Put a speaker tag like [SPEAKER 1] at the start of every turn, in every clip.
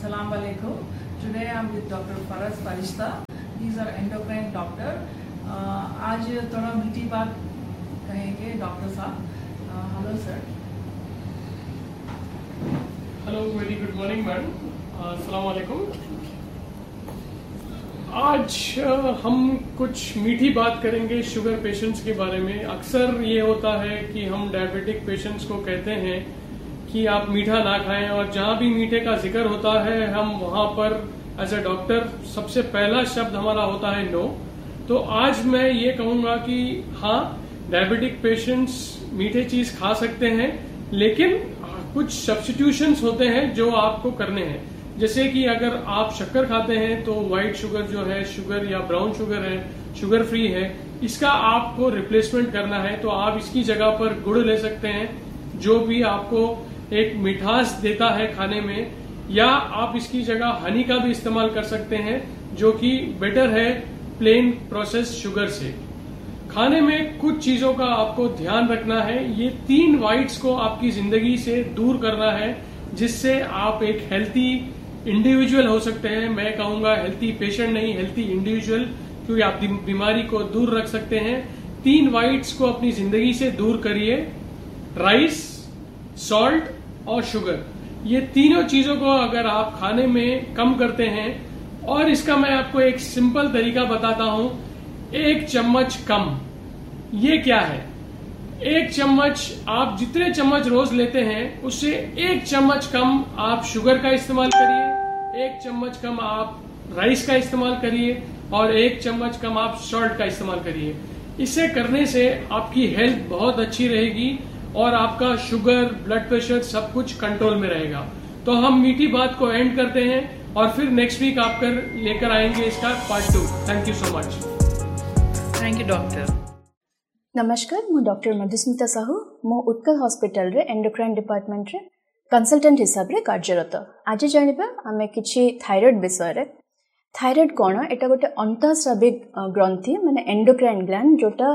[SPEAKER 1] Assalamu alaikum. Today I am with Dr. Faraz Farishta. He is our endocrine doctor. आज थोड़ा मीठी बात कहेंगे डॉक्टर साहब. Hello sir.
[SPEAKER 2] Hello, very good morning madam. अस्सलाम वालेकुम. आज हम कुछ मीठी बात करेंगे शुगर पेशेंट्स के बारे में. अक्सर ये होता है कि हम डायबिटिक पेशेंट्स को कहते हैं कि आप मीठा ना खाएं, और जहां भी मीठे का जिक्र होता है हम वहां पर एज ए डॉक्टर सबसे पहला शब्द हमारा होता है नो. तो आज मैं ये कहूंगा कि हाँ, डायबिटिक पेशेंट्स मीठे चीज खा सकते हैं, लेकिन कुछ सब्स्टिट्यूशंस होते हैं जो आपको करने हैं. जैसे कि अगर आप शक्कर खाते हैं तो व्हाइट शुगर जो है, शुगर या ब्राउन शुगर है, शुगर फ्री है, इसका आपको रिप्लेसमेंट करना है. तो आप इसकी जगह पर गुड़ ले सकते हैं, जो भी आपको एक मिठास देता है खाने में, या आप इसकी जगह हनी का भी इस्तेमाल कर सकते हैं, जो कि बेटर है प्लेन प्रोसेस शुगर से. खाने में कुछ चीजों का आपको ध्यान रखना है. ये 3 व्हाइट्स को आपकी जिंदगी से दूर करना है, जिससे आप एक हेल्थी इंडिविजुअल हो सकते हैं. मैं कहूंगा हेल्थी पेशेंट नहीं, हेल्थी इंडिविजुअल, क्योंकि आप बीमारी को दूर रख सकते हैं. 3 व्हाइट्स को अपनी जिंदगी से दूर करिए: राइस, सॉल्ट और शुगर. ये तीनों चीजों को अगर आप खाने में कम करते हैं, और इसका मैं आपको एक सिंपल तरीका बताता हूं. 1 चम्मच कम. ये क्या है? 1 चम्मच, आप जितने चम्मच रोज लेते हैं उससे 1 चम्मच कम आप शुगर का इस्तेमाल करिए, 1 चम्मच कम आप राइस का इस्तेमाल करिए, और 1 चम्मच कम आप सॉल्ट का इस्तेमाल करिए. इसे करने से आपकी हेल्थ बहुत अच्छी रहेगी और आपका शुगर, ब्लड प्रेशर सब कुछ कंट्रोल में रहेगा. तो हम मीठी बात को एंड करते हैं और फिर नेक्स्ट वीक आप लेकर आएंगे इसका part 2. Thank you so much.
[SPEAKER 1] Thank you doctor.
[SPEAKER 3] नमस्कार, मु डॉक्टर मधुस्मिता साहू. मु उत्कल हॉस्पिटल रे एंडोक्राइन डिपार्टमेंट रे कंसल्टेंट हिसाब रे कार्यरत. आज जानिबा आमे किछि थायराइड विषय रे. थायराइड कोन? एटा गोटे अंतःस्राविक ग्रंथि, माने एंडोक्राइन ग्लैंड, जोटा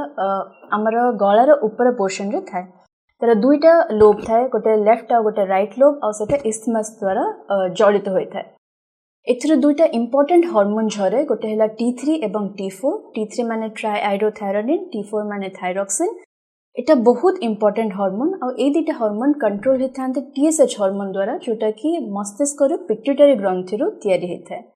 [SPEAKER 3] हमर गळार ऊपर पोर्शन रे थाए. तार 2टा लोब थाए, गोटे लेफ्ट और गोटे राइट लोब, और सेटा इस्थमस द्वारा जड़ित होई थाए. एथिर 2टा इंपोर्टेंट हार्मोन झरे. गोटे हला T3 एवं T4. T3 माने ट्राइआइडोथायरोनिन, T4 माने थायरॉक्सिन. एटा बहुत इंपोर्टेंट हार्मोन, और ए 2टा हार्मोन कंट्रोल होता TSH हार्मोन द्वारा, जोटा कि मस्तिष्क पिट्यूटरी ग्रंथि तैयारी होता है.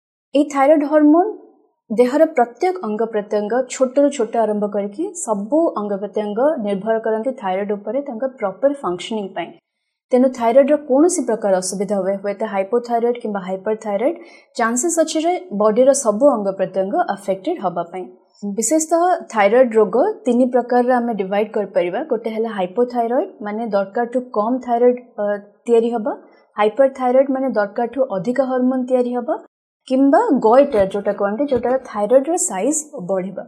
[SPEAKER 3] ए थायराइड हार्मोन देहर प्रत्येक अंग प्रत्यंग, छोट छोट आरंभ करके सबू अंग प्रत्यंग निर्भर करते थायराइड उपरे प्रॉपर फंक्शनिंग पाई. तेणु थायराइड कौन प्रकार असुविधा हुए तो हाइपोथायराइड किंबा हाइपरथायराइड चांसेस अच्छे बॉडी सबू अंग प्रत्यंग अफेक्टेड हवापाई. विशेषतः थायराइड रोग 3 प्रकार आम डिवाइड कर परिबा. गोटे है हाइपोथायराइड, माने दरकार ठू कम थायराइड तैयारी हबा. हाइपरथायराइड माने दरकार ठू अधिक हार्मोन तैयारी हबा, किंबा गोइटर जोटा कहते जोटा थायराइड साइज बढ़िबा.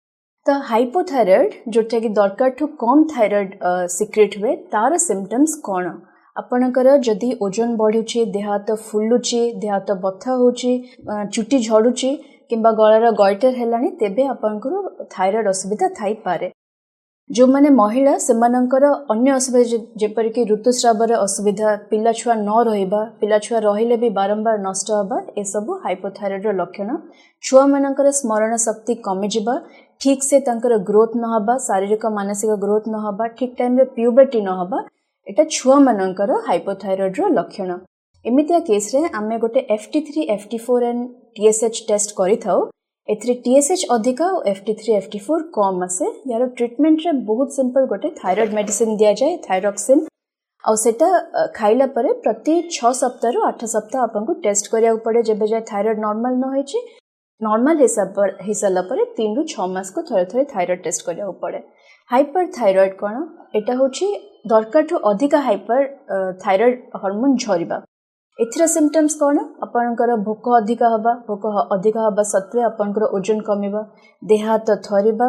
[SPEAKER 3] तो हाइपोथायराइड जोटा कि दरकार ठू कम थायराइड सिक्रेट हुए, तार सिम्पटम्स कौन? आपणकर जदि ओजन बढ़ुचे, देह हाथ फुलुचे, देह हाथ बथा होची, चुटी झड़ुची, किंबा गଳାର गॉइटर हेलानी, तेबे आपणकर थायराइड असुविधा थाई पारे. जो माने महिला सेमानंकर अन्य असुविधा जेपरिक ऋतुस्रावर असुविधा, पिला छुआ न रहिबा, पिला छुआ रहिले भी बारंबार नष्ट हबा, ए सब हाइपोथायराइड रो लक्षण. छुआ मानकर स्मरण शक्ति कमी जिबा, ठीक से तंकर ग्रोथ न हबा, शारीरिक मानसिक ग्रोथ न हबा, ठीक टाइम रे प्यूबर्टी न हबा, एटा छुआ मानकर हाइपोथायराइड रो लक्षण. एमितिया केस रे आमे गोटे FT3, FT4 and TSH test करि थाउ. एथरे TSH अधिका और FT3, FT4 कम आसे. यार ट्रीटमेंट रे बहुत सिंपल, गोटे थायराइड मेडिसिन दिया जाए, थायरॉक्सिन, और सेटा खाइला परे प्रति 6 सप्ताह रु 8 सप्ताह आपको टेस्ट करिया पड़े. जेबे जाय थायराइड नॉर्मल न होइछि, नॉर्मल हिसाब पर 3 रु 6 मास को थोड़े थोड़े थायराइड टेस्ट करिया पड़े. हाइपरथायराइड कोन? एटा होछि दरकार ठू अधिका हाइपर थायराइड हार्मोन झरिबा. एथिरा सिम्पटम्स कौन? आपणकर भोक अधिका हबा, भोक अधिका हबा सत्वे आपणकर ओजन कमिबा, देह हाथ थरिबा,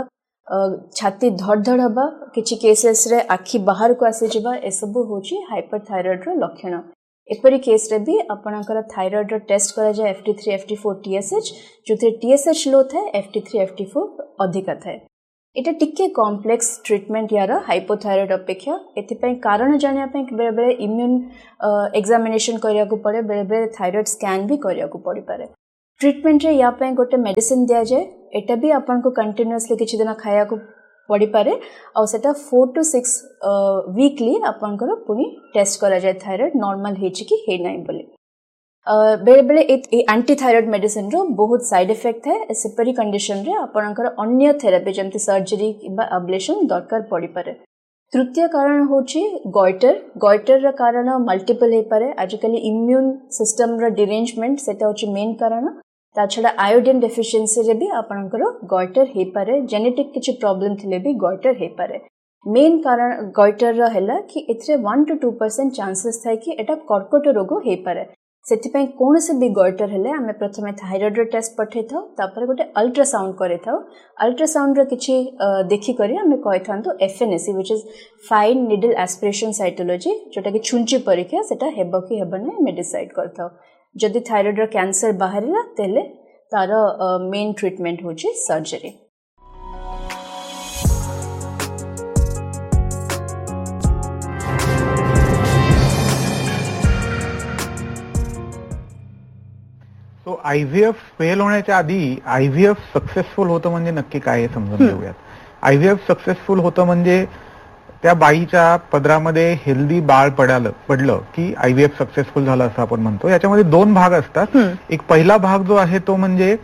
[SPEAKER 3] छाती धड़धड़ हबा, किछि केसेस रे आखि बाहर को आसी जिबा, ए सब होछि हाइपरथायराइड रो लक्षण. एपरी केस रे भी आपणकर थायराइड रो टेस्ट करा जाय FT3, FT4, TSH, जो TSH लो थाए, FT3, FT4 अधिका थाए. एटा टिके कॉम्प्लेक्स ट्रीटमेंट यार हाइपोथायरॉइड अपेक्षा एथिपाई कारण जानिया पे बेले बेले इम्यून एग्जामिनेशन करिया को पड़े बेले बेले थायराइड स्कैन भी करिया को पड़ी पारे ट्रीटमेंट रे या पे गोटे मेडिसिन दिया जाए एटा भी अपन को कंटीन्यूअसली किछि दिन खाया को पड़ी पारे और सेटा 4 to 6 वीकली अपन को पुनी टेस्ट करा जाए थायराइड नॉर्मल हेछि कि हे नाही बोले बेले बेले एंटी थायराइड मेडिसिन रो बहुत साइड इफेक्ट है सेपरी कंडीशन रे आपनकर अन्य थेरेपी जमती सर्जरी किबा अब्लेशन दरकार पड़ी पारे तृतीय कारण होची गॉइटर रा कारण मल्टीपल हे पारे आजकल इम्यून सिस्टम रा डिरेंजमेंट सेटा होची मेन कारण ता छडा आयोडीन डेफिशिएंसी रे भी आपनकर गॉइटर हे पारे जेनेटिक किछि प्रॉब्लम थिले भी गॉइटर हे पारे मेन कारण गॉइटर रा हैला कि एथरे 1 to 2% चांसेस थाय कि एटा कर्कट रोग हे पारे सेथिपाई कौन से भी गॉइटर हेले आमे प्रथमे थायराइड टेस्ट पठे थाउ तापर गोटे अल्ट्रासाउंड करे थाउ अल्ट्रासाउंड रे किछि देखि करी आमे कहि थांतो FNAC which is fine needle aspiration cytology जोटा कि छुंची परीक्षा सेटा हेबो कि हेबने मे डिसाइड करथाउ जदि थायराइड रो कैंसर बाहरिला तेले तार मेन ट्रीटमेंट होची सर्जरी
[SPEAKER 4] सो आयव्हीएफ फेल होण्याच्या आधी आयव्हीएफ सक्सेसफुल होतं म्हणजे नक्की काय हे समजून घेऊयात. आयव्हीएफ सक्सेसफुल होतं म्हणजे त्या बाईच्या पदरामध्ये हेल्दी बाळ पडलं की आयव्हीएफ सक्सेसफुल झालं असं आपण म्हणतो. याच्यामध्ये 2 भाग असतात. एक पहिला भाग जो आहे तो म्हणजे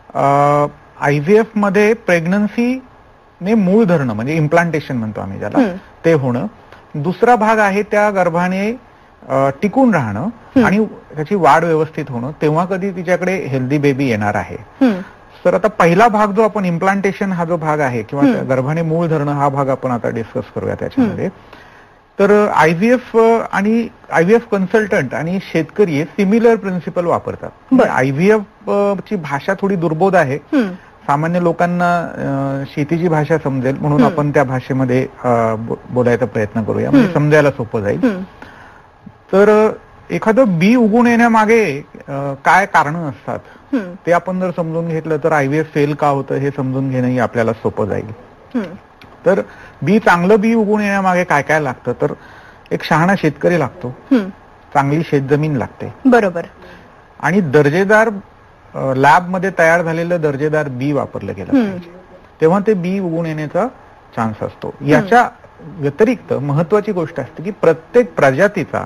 [SPEAKER 4] आयव्हीएफ मध्ये प्रेग्नन्सीने मूळ धरणं म्हणजे इम्प्लांटेशन म्हणतो आम्ही ज्याला ते होणं. दुसरा भाग आहे त्या गर्भाने टिकून राहणं आणि त्याची वाढ व्यवस्थित होणं. तेव्हा कधी तिच्याकडे हेल्दी बेबी येणार आहे. तर आता पहिला भाग जो आपण इम्प्लांटेशन हा जो भाग आहे किंवा गर्भाने मूळ धरणं हा भाग आपण आता डिस्कस करूया त्याच्यामध्ये. तर आयव्हीएफ आणि आयव्हीएफ कन्सल्टंट आणि शेतकरी हे सिमिलर प्रिन्सिपल वापरतात. आयव्हीएफ ची भाषा थोडी दुर्बोध आहे. सामान्य लोकांना शेतीची भाषा समजेल म्हणून आपण त्या भाषेमध्ये बोलायचा प्रयत्न करूया म्हणजे समजायला सोपं जाईल. तर एखादं बी उगवून येण्यामागे काय कारण असतात ते आपण जर समजून घेतलं तर आयव्हीएफ फेल का होतं हे समजून घेणंही आपल्याला सोपं जाईल. तर चांगलं बी उगवून येण्यामागे काय काय लागतं तर एक शहाणा शेतकरी लागतो. चांगली शेतजमीन लागते.
[SPEAKER 5] बरोबर.
[SPEAKER 4] आणि दर्जेदार लॅबमध्ये तयार झालेलं दर्जेदार बी वापरलं गेलं पाहिजे तेव्हा ते बी उगवून येण्याचा चान्स असतो. याच्या व्यतिरिक्त महत्वाची गोष्ट असते की प्रत्येक प्रजातीचा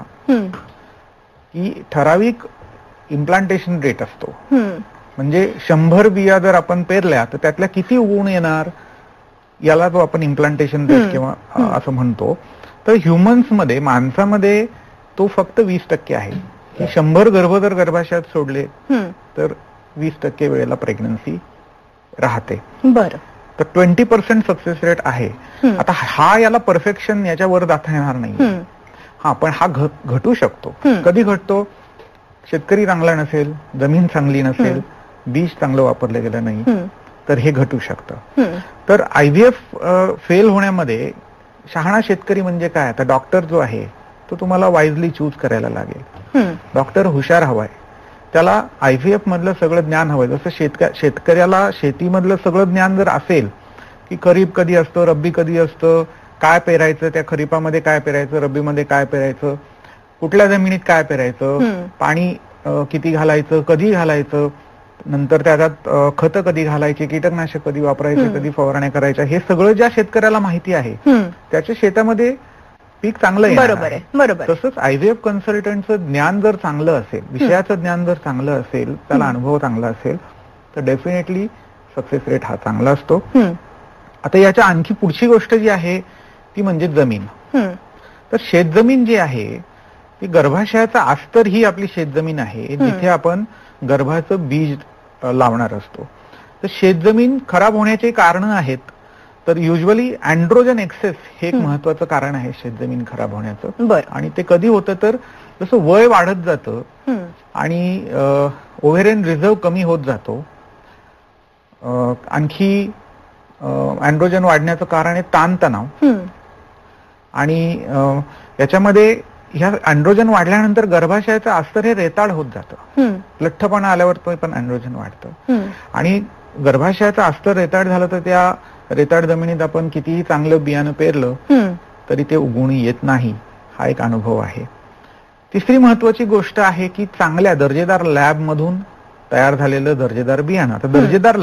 [SPEAKER 4] की ठराविक इम्प्लांटेशन रेट असतो. म्हणजे 100 बिया जर आपण पेरल्या तर त्यातल्या किती उगवून येणार याला जो आपण इम्प्लांटेशन रेट किंवा असं म्हणतो. तर ह्युमन्समध्ये माणसामध्ये तो फक्त 20% आहे की 100 गर्भ जर गर्भाशयात सोडले तर 20% वेळेला प्रेग्नन्सी राहते.
[SPEAKER 5] बरं.
[SPEAKER 4] तर 20% सक्सेस रेट आहे. आता हा याला परफेक्शन याच्यावर जाता येणार नाही. हा पण हा घटू शकतो. कधी घटतो शेतकरी चांगला नसेल जमीन चांगली नसेल बीज चांगलं वापरलं गेलं नाही तर हे घटू शकतं. तर आयव्हीएफ फेल होण्यामध्ये शहाणा शेतकरी म्हणजे काय आता डॉक्टर जो आहे तो तुम्हाला वाईजली चूज करायला लागेल. डॉक्टर हुशार हवाय. त्याला आयव्हीएफ मधलं सगळं ज्ञान हवंय. जसं शेतकऱ्याला शेतीमधलं सगळं ज्ञान जर असेल की खरीप कधी असतं रब्बी कधी असतं काय पेरायचं त्या खरीपामध्ये काय पेरायचं रब्बीमध्ये काय पेरायचं कुठल्या जमिनीत काय पेरायचं पाणी किती घालायचं कधी घालायचं नंतर त्याच्यात खतं कधी घालायची कीटकनाशक कधी वापरायचे कधी फवारण्या करायच्या हे सगळं ज्या शेतकऱ्याला माहिती आहे त्याच्या शेतामध्ये पीक चांगलं आहे.
[SPEAKER 5] बरोबर.
[SPEAKER 4] तसंच आयव्हीएफ कन्सल्टंटचं ज्ञान जर चांगलं असेल विषयाचं ज्ञान जर चांगलं असेल त्याला अनुभव चांगला असेल तर डेफिनेटली सक्सेस रेट हा चांगला असतो. आता याच्या आणखी पुढची गोष्ट जी आहे ती म्हणजे जमीन. तर शेतजमीन जी आहे ती गर्भाशयाचा अस्तर ही आपली शेतजमीन आहे जिथे आपण गर्भाचं बीज लावणार असतो. तर शेतजमीन खराब होण्याचे कारण आहेत. तर युजली अँड्रोजन एक्सेस हे एक महत्वाचं कारण आहे शेतजमीन खराब होण्याचं. आणि ते कधी होतं तर जसं वय वाढत जातं आणि ओव्हेरियन रिझर्व कमी होत जातो. आणखी अँड्रोजन वाढण्याचं कारण आहे ताणतणाव. आणि याच्यामध्ये ह्या अँड्रोजन वाढल्यानंतर गर्भाशयाचं अस्तर हे रेताळ होत जातं. लठ्ठपणा आल्यावर तो पण अँड्रोजन वाढतं. आणि गर्भाशयाचं अस्तर रेताळ झालं तर त्या रेताड जमिनीत आपण कितीही चांगलं बियाणं पेरलं तरी ते उगवून येत नाही, हा एक अनुभव आहे. तिसरी महत्वाची गोष्ट आहे की चांगल्या दर्जेदार लॅब मधून तयार झालेलं दर्जेदार बियाणं. आता दर्जेदार